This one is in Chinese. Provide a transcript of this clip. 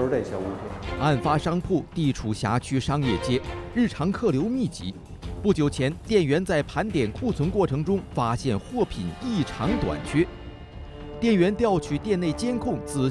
就是这些物品。 案发商铺地处辖区商业街，日常客流密集。不久前，店员在盘点库存过程中发现货品异常短缺。店员调取店内监控，仔